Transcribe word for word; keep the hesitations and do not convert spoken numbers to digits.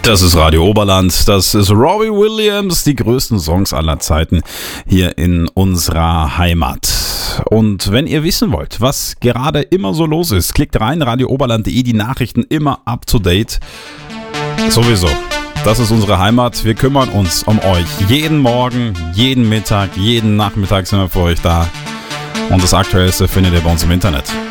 Das ist Radio Oberland, das ist Robbie Williams, die größten Songs aller Zeiten hier in unserer Heimat. Und wenn ihr wissen wollt, was gerade immer so los ist, klickt rein, radio oberland punkt de, die Nachrichten immer up to date. Sowieso, das ist unsere Heimat, wir kümmern uns um euch. Jeden Morgen, jeden Mittag, jeden Nachmittag sind wir für euch da. Und das Aktuellste findet ihr bei uns im Internet.